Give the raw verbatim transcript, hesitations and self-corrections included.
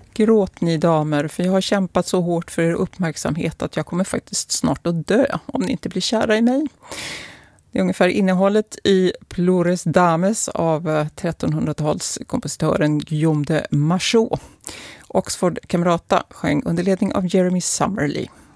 Gråt ni damer, för jag har kämpat så hårt för er uppmärksamhet att jag kommer faktiskt snart att dö om ni inte blir kära i mig. Det är ungefär innehållet i Plures Dames av trettonhundratalskompositören Guillaume de Machaut. Oxford Camerata sjöng under ledning av Jeremy Summerly.